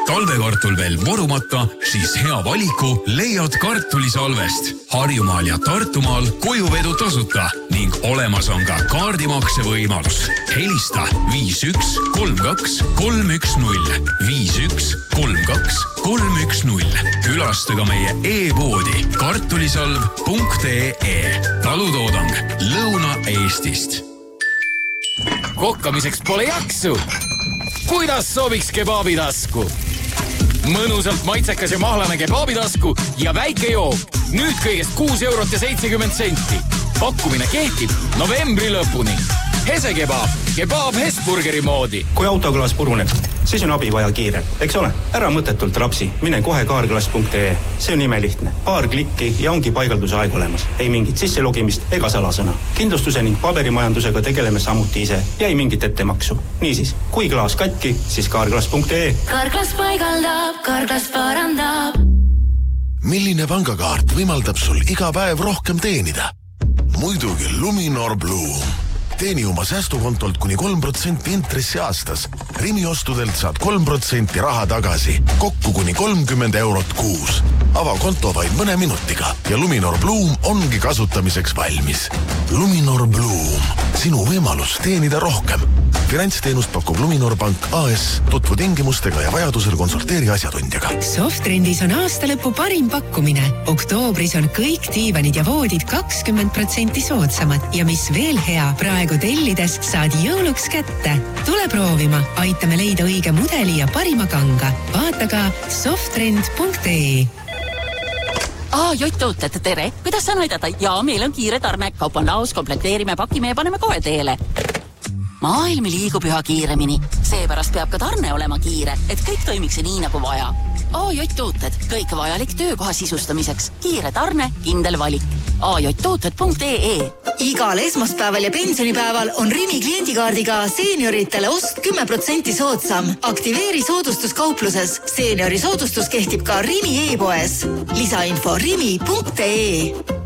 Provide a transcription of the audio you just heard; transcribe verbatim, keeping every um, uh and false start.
talvekartul veel vorumata, siis hea valiku leiad kartulisalvest. Harjumaal ja Tartumaal kojuvedu tasuta ning olemas on ka kaardimakse võimalus. Helista viis üks kolm kaks kolm üks null, viis üks kolm kaks kolm üks null. Külastage meie e-poodi kartulisalv punkt ee. Talutoodang Lõuna-Eestist. Kokkamiseks pole jaksu. Kuidas sobiks kebaabitasku? Mõnusalt maitsekas ja mahlane kebaabitasku ja väike jook. Nüüd kõigest kuus eurot ja seitsekümmend senti. Pakkumine kehtib novembri lõpuni. Hese kebaab, kebaab Hesburgeri moodi. Kui autoklaas puruneb, siis on abi vaja kiire. Eks ole, ära mõtetult rapsi. Mine kohe kaarklaas punkt ee. See on imelihtne. Paar klikki ja ongi paigalduse aeg olemas. Ei mingit sisselogimist ega salasõna. Kindlustuse ning paberimajandusega tegeleme samuti ise. Ja ei mingit ettemaksu. Niisiis, kui klaas katki, siis kaarklaas punkt ee. Kaarklaas paigaldab, kaarklaas parandab. Milline pangakaart võimaldab sul iga päev rohkem teenida? Muidugi Luminor Bloom. Teeni oma säästukontolt kuni kolm protsenti intressi aastas. Rimi ostudelt saad kolm protsenti raha tagasi. Kokku kuni kolmkümmend eurot kuus. Ava konto vaid mõne minutiga ja Luminor Bloom ongi kasutamiseks valmis. Luminor Bloom. Sinu võimalus teenida rohkem. Finantsteenust pakub Luminor Pank A S. Tutvu tingimustega ja vajadusel konsulteeri asjatundjaga. Softrendis on aastalõpu parim pakkumine. Oktoobris on kõik diivanid ja voodid kakskümmend protsenti soodsamad. Ja mis veel hea, praegu tellides saad jõuluks kätte. Tule proovima, aitame leida õige mudeli ja parima kanga. Vaata ka softrend punkt ee. Aa, Jott-tooted, tere. Kuidas saan aidata? Jaa, meil on kiire tarne. Kaup on laos, komplekteerime, pakime ja paneme kohe teele. Maailm liigub üha kiiremini. Seepärast peab ka tarne olema kiire, et kõik toimiks nii nagu vaja. A J Tooted, kõik vajalik töökoha sisustamiseks. Kiire tarne, kindel valik. A J tooted punkt ee. Igal esmaspäeval ja pensionipäeval on Rimi kliendikaardiga seenioritele ost kümme protsenti soodsam. Aktiveeri soodustus kaupluses. Seeniori soodustus kehtib ka Rimi e-poes. Lisainfo rimi punkt ee.